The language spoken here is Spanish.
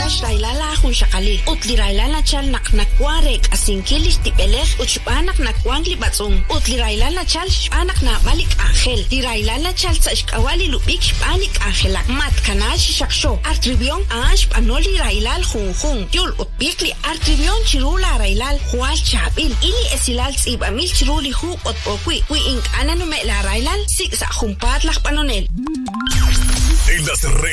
Ash railala hun shakali. Utli railala chal nakwarek asinkilis tipelech uchupanak nakwangli batzung. Utli railala chal anak na balik angel. Di railala chal sa ishkawali lupik panik angelak. Mat kanash shaksho. Artribion ash panoli railal hun. Yul utpikli artribion chirula railal hual chabil. Ili esilal tsibamil chiruli hu otpokwi. Wi ink ananu me la railal sig sa humpat lak panonel. En las